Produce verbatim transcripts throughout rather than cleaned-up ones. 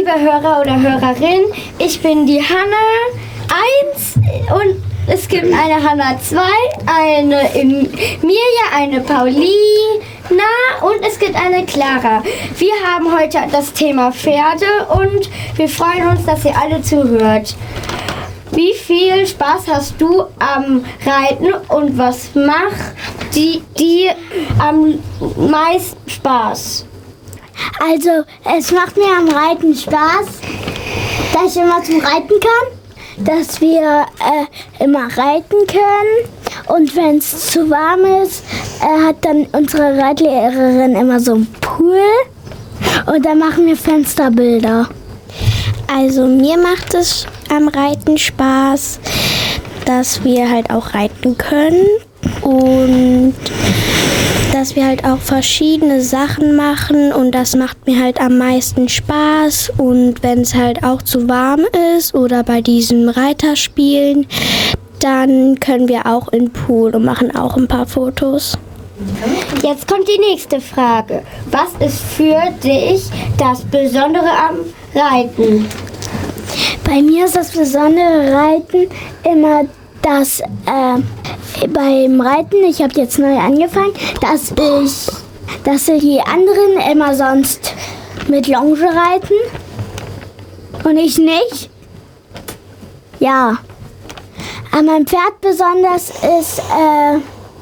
liebe Hörer oder Hörerin, ich bin die Hanna eins und es gibt eine Hanna zwei, eine Emilia, eine Paulina und es gibt eine Clara. Wir haben heute das Thema Pferde und wir freuen uns, dass ihr alle zuhört. Wie viel Spaß hast du am Reiten und was macht die, die am meisten Spaß? Also, es macht mir am Reiten Spaß, dass ich immer zum Reiten kann, dass wir äh, immer reiten können und wenn es zu warm ist, äh, hat dann unsere Reitlehrerin immer so einen Pool und dann machen wir Fensterbilder. Also mir macht es am Reiten Spaß, dass wir halt auch reiten können und dass wir halt auch verschiedene Sachen machen und das macht mir halt am meisten Spaß. Und wenn es halt auch zu warm ist oder bei diesem Reiterspielen, dann können wir auch in den Pool und machen auch ein paar Fotos. Jetzt kommt die nächste Frage. Was ist für dich das Besondere am Reiten? Bei mir ist das besondere Reiten immer das, äh, beim Reiten, ich habe jetzt neu angefangen, dass ich, dass die anderen immer sonst mit Longe reiten und ich nicht. Ja. An meinem Pferd besonders ist, äh,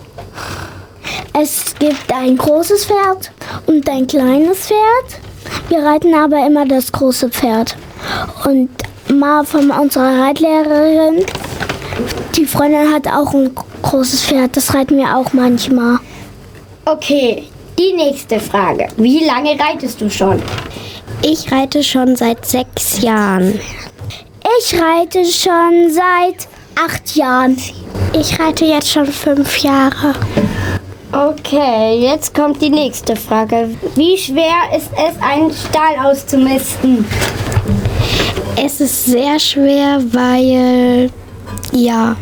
es gibt ein großes Pferd und ein kleines Pferd. Wir reiten aber immer das große Pferd. Und mal von unserer Reitlehrerin, die Freundin hat auch ein großes Pferd, das reiten wir auch manchmal. Okay, die nächste Frage. Wie lange reitest du schon? Ich reite schon seit sechs Jahren. Ich reite schon seit acht Jahren. Ich reite jetzt schon fünf Jahre. Okay, jetzt kommt die nächste Frage. Wie schwer ist es, einen Stall auszumisten? Es ist sehr schwer, weil, ja,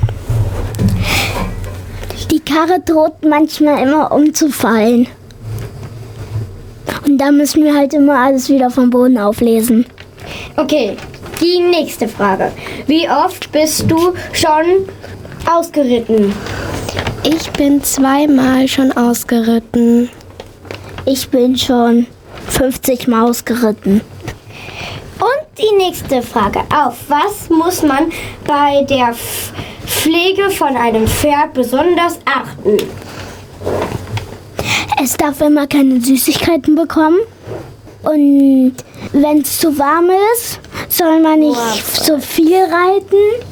die Karre droht manchmal immer umzufallen. Und da müssen wir halt immer alles wieder vom Boden auflesen. Okay, die nächste Frage. Wie oft bist du schon ausgeritten? Ich bin zweimal schon ausgeritten. Ich bin schon fünfzig Mal ausgeritten. Und die nächste Frage. Auf was muss man bei der F- Pflege von einem Pferd besonders achten? Es darf immer keine Süßigkeiten bekommen. Und wenn es zu warm ist, soll man nicht wow. so viel reiten,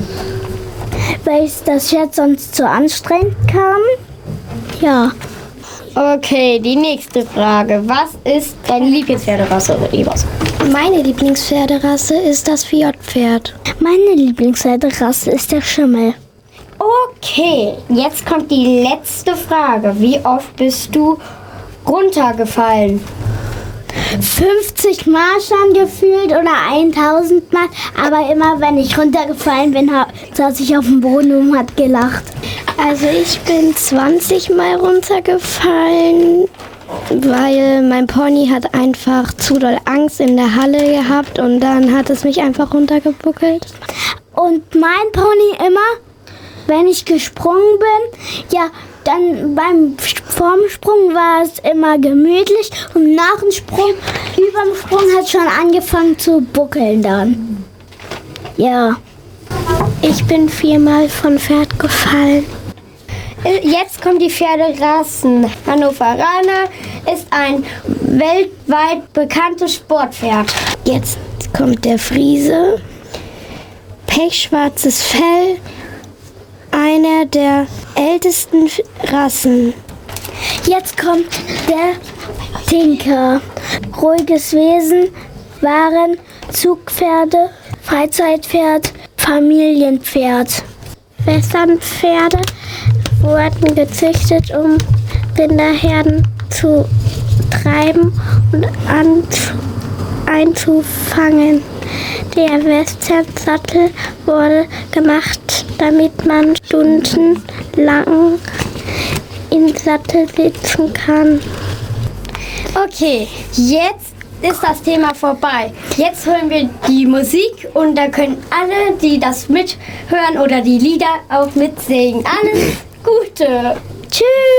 weil das Pferd sonst zu anstrengend kann. Ja. Okay, die nächste Frage. Was ist deine Lieblingspferderasse oder Ebers? Meine Lieblingspferderasse ist das Fjordpferd. Meine Lieblingspferderasse ist der Schimmel. Okay, jetzt kommt die letzte Frage. Wie oft bist du runtergefallen? fünfzig Mal schon gefühlt oder tausend Mal. Aber immer wenn ich runtergefallen bin, saß ich auf dem Boden und hat gelacht. Also ich bin zwanzig Mal runtergefallen, weil mein Pony hat einfach zu doll Angst in der Halle gehabt und dann hat es mich einfach runtergebuckelt. Und mein Pony immer, wenn ich gesprungen bin, ja, dann beim vorm Sprung war es immer gemütlich und nach dem Sprung, über dem Sprung hat schon angefangen zu buckeln dann. Ja. Ich bin viermal von Pferd gefallen. Jetzt kommen die Pferderassen. Hannoveraner ist ein weltweit bekanntes Sportpferd. Jetzt kommt der Friese. Pechschwarzes Fell. Einer der ältesten Rassen. Jetzt kommt der Tinker. Ruhiges Wesen, Waren, Zugpferde, Freizeitpferd, Familienpferd. Westernpferde wurden gezüchtet, um Rinderherden zu treiben und an, einzufangen. Der Westernsattel wurde gemacht, damit man stundenlang im Sattel sitzen kann. Okay, jetzt ist das Thema vorbei. Jetzt hören wir die Musik und da können alle, die das mithören oder die Lieder auch mitsingen. Alles Gute. Tschüss.